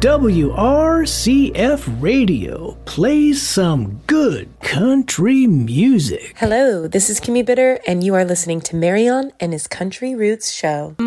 WRCF Radio plays some good country music. Hello, this is Kimmy Bitter, and you are listening to Marion and his Country Roots Show.